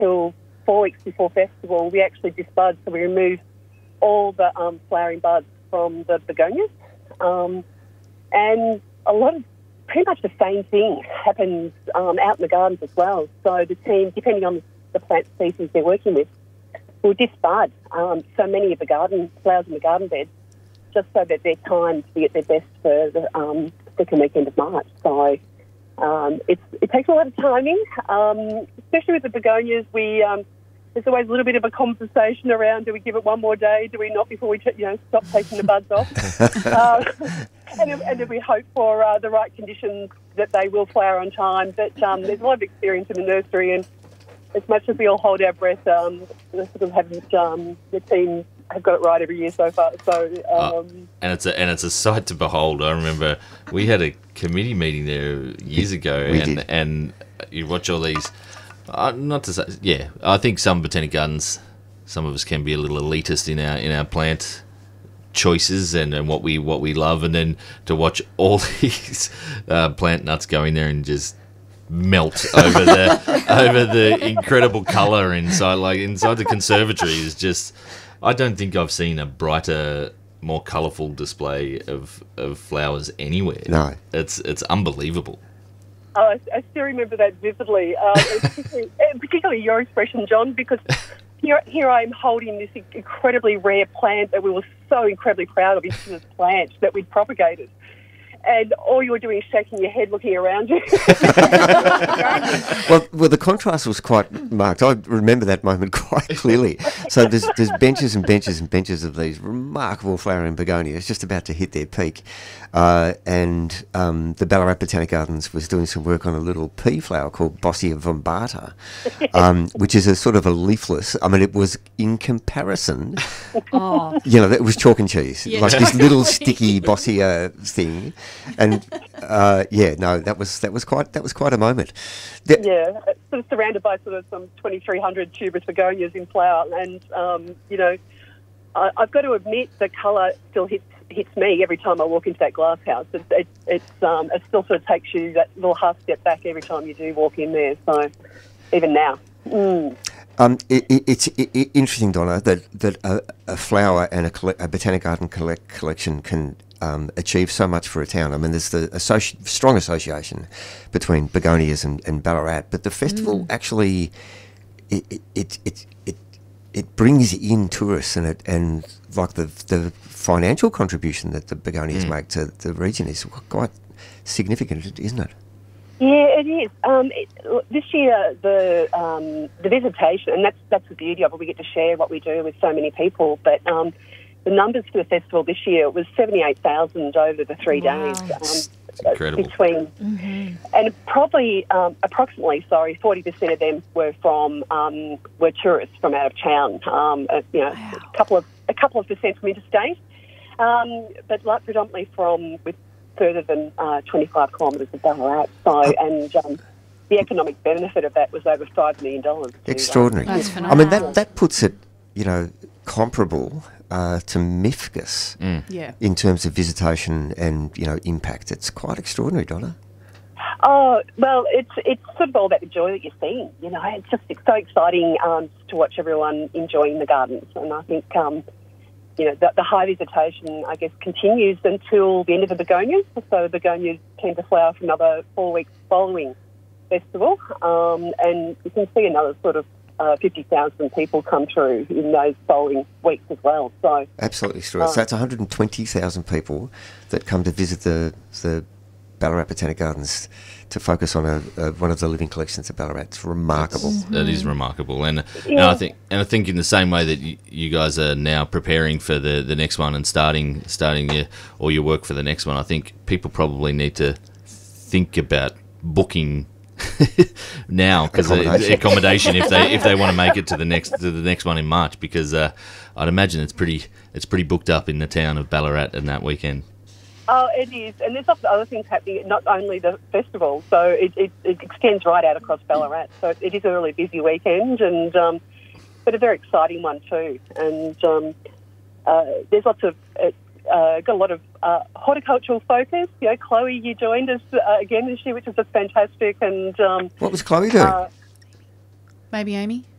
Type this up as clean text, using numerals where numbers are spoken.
until 4 weeks before festival, we actually disbud, so we remove all the flowering buds from the begonias. And a lot of, pretty much the same thing happens out in the gardens as well. So the team, depending on the plant species they're working with, will disbud so many of the garden flowers in the garden beds, just so that they're timed to be at their best for the second weekend of March. So it takes a lot of timing, especially with the begonias. There's always a little bit of a conversation around, do we give it one more day, do we not, before we stop taking the buds off? And then we hope for the right conditions that they will flower on time. But there's a lot of experience in the nursery, and as much as we all hold our breath, we sort of haven't, the team have got it right every year so far. So, and it's a sight to behold. I remember we had a committee meeting there years ago, and you watch all these. Not to say, yeah, I think some botanic gardens, some of us can be a little elitist in our plant choices and what we love, and then to watch all these plant nuts go in there and just melt over the incredible colour inside. Like inside the conservatory is just, I don't think I've seen a brighter, more colourful display of flowers anywhere. No, it's unbelievable. I still remember that vividly, particularly your expression, John, because here I am holding this incredibly rare plant that we were so incredibly proud of, this plant that we'd propagated. And all you were doing is shaking your head, looking around you. well, the contrast was quite marked. I remember that moment quite clearly. So there's benches and benches and benches of these remarkable flowering begonias just about to hit their peak. And the Ballarat Botanic Gardens was doing some work on a little pea flower called Bossia vombata, which is a sort of a leafless. I mean, it was in comparison, it was chalk and cheese, like this little sticky Bossia thing. And that was quite a moment. Sort of surrounded by sort of some 2,300 tuberous begonias in flower, and I've got to admit the colour still hits me every time I walk into that glass house. It still sort of takes you that little half step back every time you do walk in there. So even now. It's interesting, Donna, that a flower and a botanic garden collection can achieve so much for a town. I mean, there's the strong association between begonias and Ballarat, but the festival actually it brings in tourists, and like the financial contribution that the begonias make to the region is quite significant, isn't it? Yeah, it is. This year, the visitation, and that's the beauty of it. We get to share what we do with so many people. But the numbers for the festival this year was 78,000 over the 3 days. Incredible. And probably approximately 40% of them were tourists from out of town. A couple of percent from interstate, but predominantly from further than 25 kilometres of Ballarat. So, and the economic benefit of that was over $5 million. Extraordinary. That's phenomenal. I mean, that puts it, comparable to Mifgus in terms of visitation and, impact. It's quite extraordinary, Donna. Oh, well, it's sort of all about the joy that you're seeing. It's just so exciting to watch everyone enjoying the gardens. And I think, the high visitation, I guess, continues until the end of the begonias. So begonias tend to flower for another 4 weeks following festival. And you can see another sort of 50,000 people come through in those following weeks as well. So absolutely true. So that's 120,000 people that come to visit the Ballarat Botanic Gardens to focus on one of the living collections of Ballarat. It's remarkable. That is remarkable, and I think in the same way that you guys are now preparing for the next one and starting your work for the next one, I think people probably need to think about booking now, because accommodation if they want to make it to the next one in March, because I'd imagine it's pretty booked up in the town of Ballarat in that weekend. Oh, it is, and there's lots of other things happening. Not only the festival, so it extends right out across Ballarat. So it is a really busy weekend, and but a very exciting one too. And there's lots of got a lot of horticultural focus. Chloe, you joined us again this year, which was just fantastic. And what was Chloe doing? Maybe Amy?